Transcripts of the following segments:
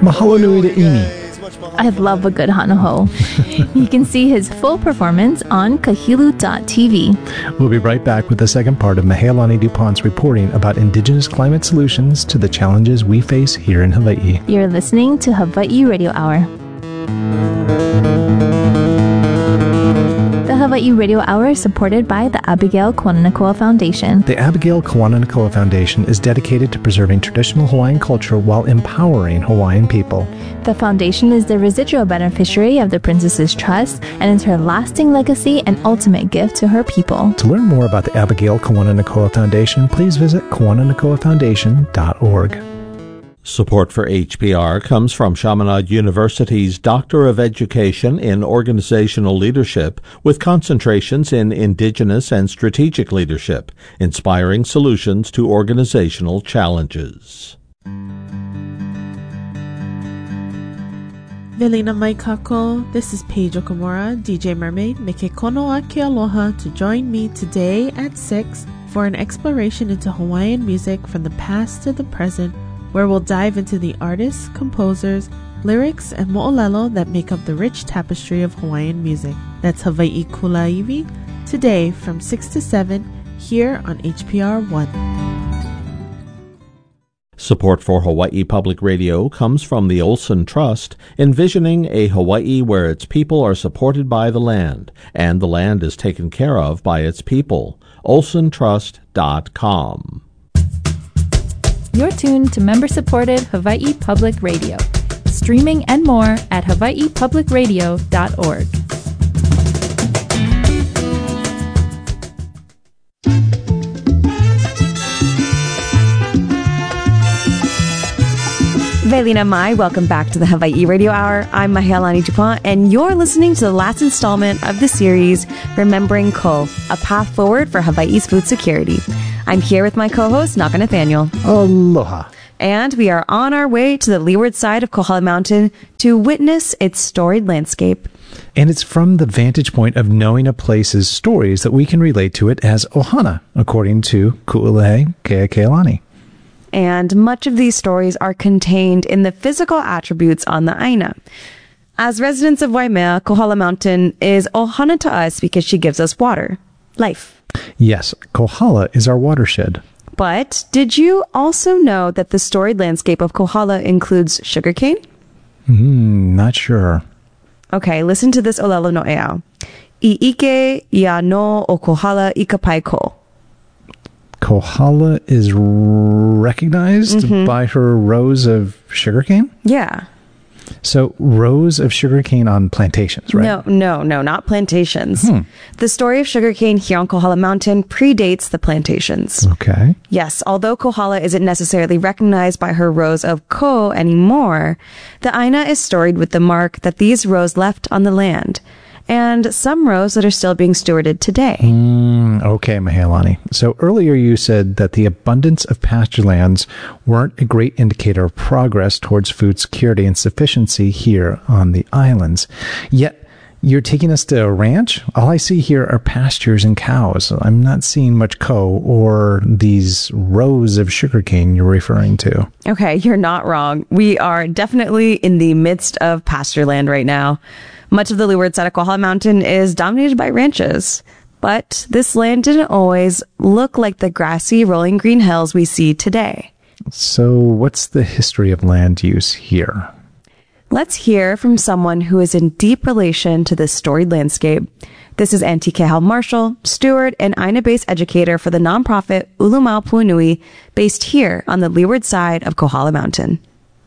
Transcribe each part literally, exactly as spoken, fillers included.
Mahalo nui to Imi. I love a good hanaho. You can see his full performance on kahilu dot t v. We'll be right back with the second part of Mahealani DuPont's reporting about indigenous climate solutions to the challenges we face here in Hawaii. You're listening to Hawaii Radio Hour. The Hawaii Radio Hour is supported by the Abigail Kawananakoa Foundation. The Abigail Kawananakoa Foundation is dedicated to preserving traditional Hawaiian culture while empowering Hawaiian people. The foundation is the residual beneficiary of the Princess's Trust and is her lasting legacy and ultimate gift to her people. To learn more about the Abigail Kawananakoa Foundation, please visit kawananakoa foundation dot org. Support for H P R comes from Chaminade University's Doctor of Education in Organizational Leadership with concentrations in Indigenous and Strategic Leadership, inspiring solutions to organizational challenges. Velina mai kako, this is Paige Okamura, D J Mermaid, Meke konoa ke aloha to join me today at six for an exploration into Hawaiian music from the past to the present, where we'll dive into the artists, composers, lyrics, and mo'olelo that make up the rich tapestry of Hawaiian music. That's Hawaii Kulaiwi, today from six to seven, here on H P R one. Support for Hawaii Public Radio comes from the Olson Trust, envisioning a Hawaii where its people are supported by the land, and the land is taken care of by its people. olson trust dot com. You're tuned to member-supported Hawaii Public Radio. Streaming and more at hawaii public radio dot org. Velina Mai, welcome back to the Hawaii Radio Hour. I'm Mahealani DuPont, and you're listening to the last installment of the series, Remembering Ko, a path forward for Hawaii's food security. I'm here with my co-host, Naka Nathaniel. Aloha. And we are on our way to the leeward side of Kohala Mountain to witness its storied landscape. And it's from the vantage point of knowing a place's stories that we can relate to it as ohana, according to Ku'ulehe Keakealani. And much of these stories are contained in the physical attributes on the Aina. As residents of Waimea, Kohala Mountain is ohana to us because she gives us water, life. Yes, Kohala is our watershed. But did you also know that the storied landscape of Kohala includes sugarcane? Hmm, not sure. Okay, listen to this olelo no eau. I ike ia no o Kohala ikapai ko. Kohala is recognized mm-hmm. by her rows of sugarcane? Yeah. So rows of sugarcane on plantations, right? No, no, no, not plantations. Hmm. The story of sugarcane here on Kohala Mountain predates the plantations. Okay. Yes, although Kohala isn't necessarily recognized by her rows of ko anymore, the Aina is storied with the mark that these rows left on the land, and some rows that are still being stewarded today. Mm, okay, Mahealani. So earlier you said that the abundance of pasture lands weren't a great indicator of progress towards food security and sufficiency here on the islands. Yet, you're taking us to a ranch? All I see here are pastures and cows. I'm not seeing much ko or these rows of sugarcane you're referring to. Okay, you're not wrong. We are definitely in the midst of pasture land right now. Much of the leeward side of Kohala Mountain is dominated by ranches. But this land didn't always look like the grassy, rolling green hills we see today. So what's the history of land use here? Let's hear from someone who is in deep relation to this storied landscape. This is Auntie Kehal Marshall, steward and Aina-based educator for the nonprofit Ulumau Pu'unui, based here on the leeward side of Kohala Mountain.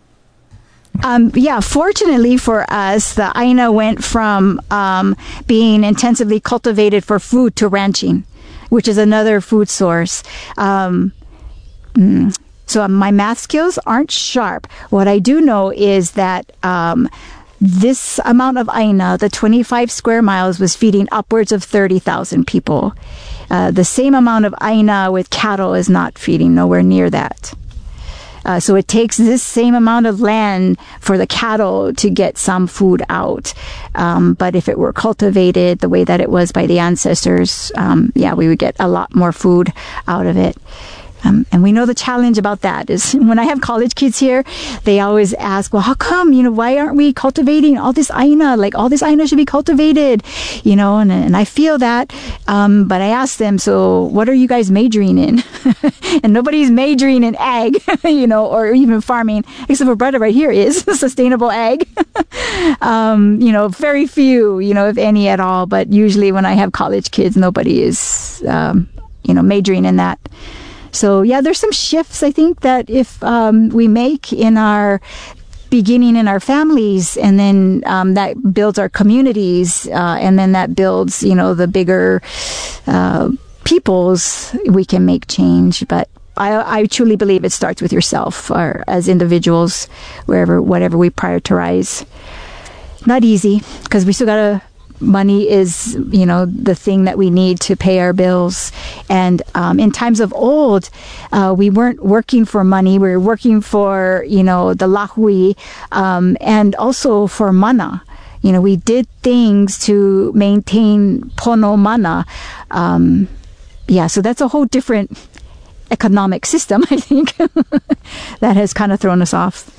Um, yeah, fortunately for us, the Aina went from um, being intensively cultivated for food to ranching, which is another food source. Um, mm, so my math skills aren't sharp. What I do know is that um, this amount of Aina, the twenty-five square miles, was feeding upwards of thirty thousand people. Uh, the same amount of Aina with cattle is not feeding, nowhere near that. Uh, so it takes this same amount of land for the cattle to get some food out. Um, but if it were cultivated the way that it was by the ancestors, um, yeah, we would get a lot more food out of it. Um, and we know the challenge about that is when I have college kids here, they always ask, well, how come, you know, why aren't we cultivating all this aina? Like all this aina should be cultivated, you know, and, and I feel that. Um, but I ask them, so what are you guys majoring in? And nobody's majoring in ag, you know, or even farming, except for brother right here is sustainable ag. um, you know, very few, you know, if any at all. But usually when I have college kids, nobody is, um, you know, majoring in that. So, yeah, there's some shifts, I think, that if um, we make in our beginning in our families, and then um, that builds our communities, uh, and then that builds, you know, the bigger uh, peoples, we can make change. But I, I truly believe it starts with yourself, or as individuals, wherever, whatever we prioritize. Not easy, because we still got to... Money is, you know, the thing that we need to pay our bills. And um, in times of old, uh, we weren't working for money. We were working for, you know, the lahui, um, and also for mana. You know, we did things to maintain pono mana. Um, yeah, so that's a whole different economic system, I think, that has kind of thrown us off.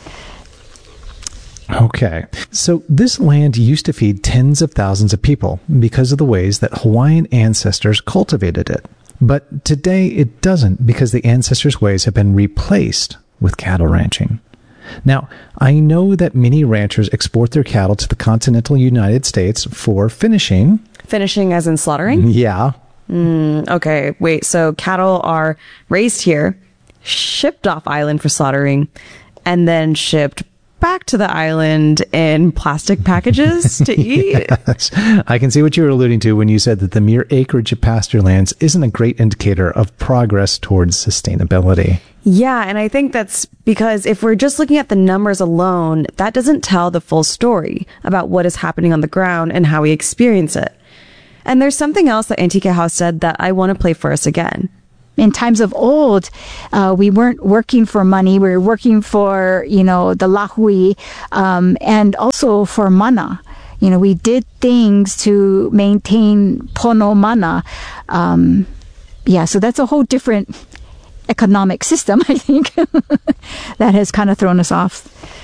Okay. So this land used to feed tens of thousands of people because of the ways that Hawaiian ancestors cultivated it. But today it doesn't, because the ancestors' ways have been replaced with cattle ranching. Now, I know that many ranchers export their cattle to the continental United States for finishing. Finishing as in slaughtering? Yeah. Mm, okay, wait. So cattle are raised here, shipped off island for slaughtering, and then shipped back to the island in plastic packages to eat. Yes. I can see what you were alluding to when you said that the mere acreage of pasture lands isn't a great indicator of progress towards sustainability. Yeah, and I think that's because if we're just looking at the numbers alone, that doesn't tell the full story about what is happening on the ground and how we experience it. And there's something else that Auntie Kehaw said that I want to play for us again. In times of old, uh, we weren't working for money. We were working for, you know, the lahui, um, and also for mana. You know, we did things to maintain pono mana. Um, yeah, so that's a whole different economic system, I think, that has kind of thrown us off.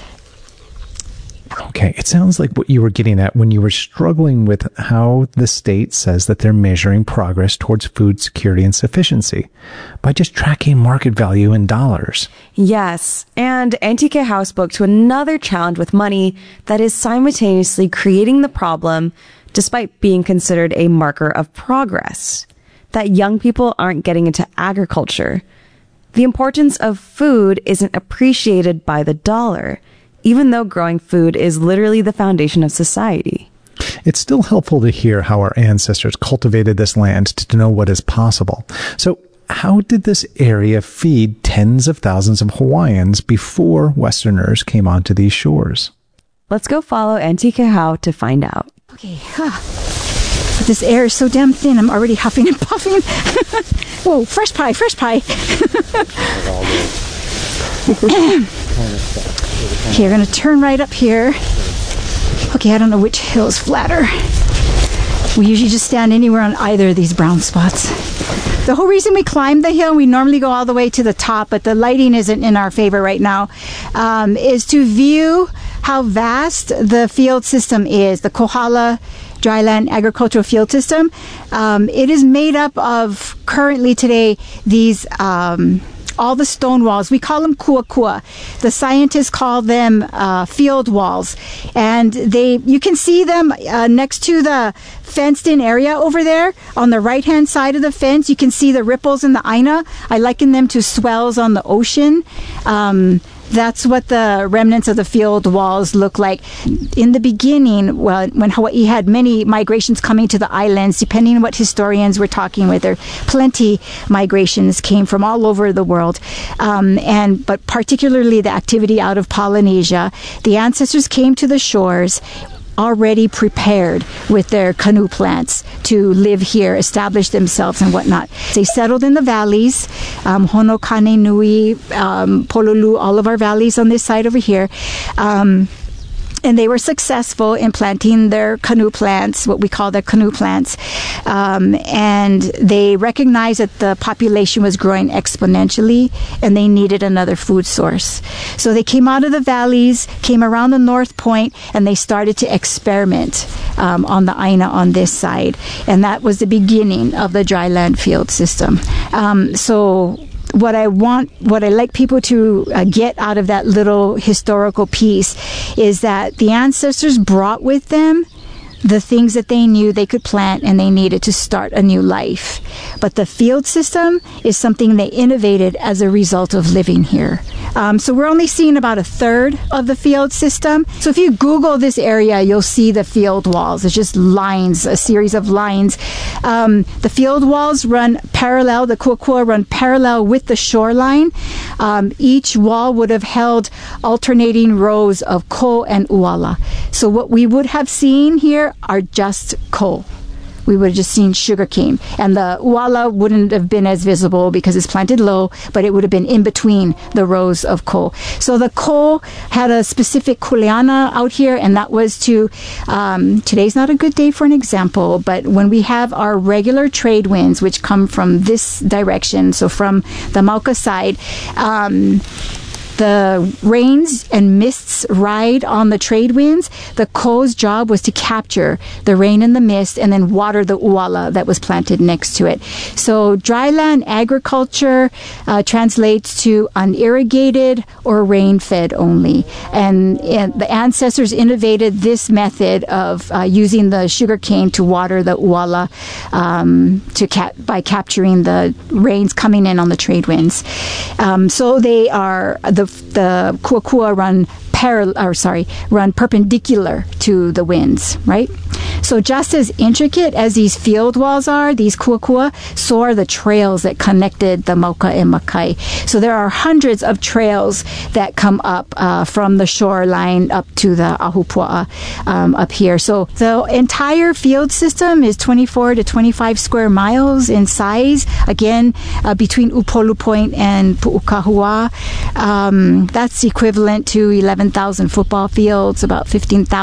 Okay, it sounds like what you were getting at when you were struggling with how the state says that they're measuring progress towards food security and sufficiency by just tracking market value in dollars. Yes, and Auntie Kehaw spoke to another challenge with money that is simultaneously creating the problem despite being considered a marker of progress, that young people aren't getting into agriculture. The importance of food isn't appreciated by the dollar, even though growing food is literally the foundation of society. It's still helpful to hear how our ancestors cultivated this land to know what is possible. So how did this area feed tens of thousands of Hawaiians before Westerners came onto these shores? Let's go follow Auntie Kehaw to find out. Okay. Huh. But this air is so damn thin, I'm already huffing and puffing. Whoa, fresh pie, fresh pie. Okay, we're going to turn right up here. Okay, I don't know which hill is flatter. We usually just stand anywhere on either of these brown spots. The whole reason we climb the hill, we normally go all the way to the top, but the lighting isn't in our favor right now, um, is to view how vast the field system is, the Kohala Dryland Agricultural Field System. Um, it is made up of, currently today, these... Um, all the stone walls. We call them kuakua. The scientists call them uh, field walls. And they, you can see them uh, next to the fenced-in area over there. On the right-hand side of the fence, you can see the ripples in the aina. I liken them to swells on the ocean. Um, That's what the remnants of the field walls look like. In the beginning, well, when Hawaii had many migrations coming to the islands, depending on what historians we're talking with, there plenty migrations came from all over the world. Um, and but particularly the activity out of Polynesia, the ancestors came to the shores already prepared with their canoe plants to live here, establish themselves and whatnot. They settled in the valleys, um, Honokane Nui, um, Pololu, all of our valleys on this side over here. Um, and they were successful in planting their canoe plants, what we call their canoe plants. Um, and they recognized that the population was growing exponentially and they needed another food source. So they came out of the valleys, came around the North Point, and they started to experiment um, on the Aina on this side. And that was the beginning of the dryland field system. Um, so what I want, what I like people to uh, get out of that little historical piece is that the ancestors brought with them the things that they knew they could plant and they needed to start a new life. But the field system is something they innovated as a result of living here. Um, so we're only seeing about a third of the field system. So if you Google this area, you'll see the field walls. It's just lines, a series of lines. Um, the field walls run parallel, the kuakua run parallel with the shoreline. Um, each wall would have held alternating rows of ko and uala. So what we would have seen here are just ko. We would have just seen sugarcane. And the uala wouldn't have been as visible because it's planted low, but it would have been in between the rows of ko. So the ko had a specific kuleana out here, and that was to, um, today's not a good day for an example, but when we have our regular trade winds, which come from this direction, so from the Mauka side, um, the rains and mists ride on the trade winds. The ko's job was to capture the rain and the mist and then water the uala that was planted next to it. So dryland agriculture uh, translates to unirrigated or rain-fed only. And, and the ancestors innovated this method of uh, using the sugarcane to water the uala um, to cap- by capturing the rains coming in on the trade winds. Um, so they are the the kuakua run parallel, or sorry, run perpendicular to the winds, right? So just as intricate as these field walls are, these kuakua, so are the trails that connected the Mauka and Makai. So there are hundreds of trails that come up uh, from the shoreline up to the Ahupua'a um, up here. So the entire field system is twenty-four to twenty-five square miles in size. Again, uh, between Upolu Point and Pu'ukahua. Um, that's equivalent to eleven thousand football fields, about fifteen thousand